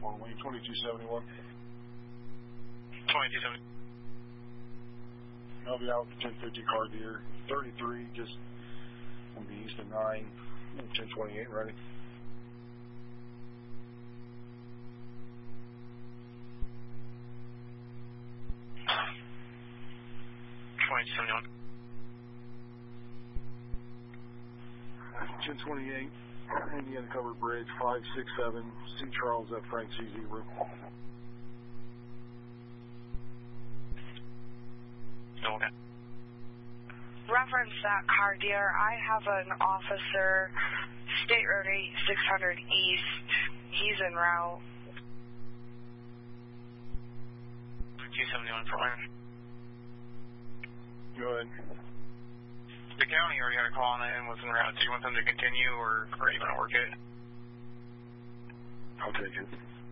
Fort Wayne, 2271. 2270. I'll be out with the 1050 car here. 33, just on the east of 9, 1028 ready. $2271. 1028, Indiana Covered Bridge, 567, C. Charles F. Frank C0. Okay. Reference that car, dear. I have an officer, State Road 8600 East. He's en route. 271 for Iron. Good. The county already had a call on it and was en route. Do you want them to continue or are you going to work it? I'll take it.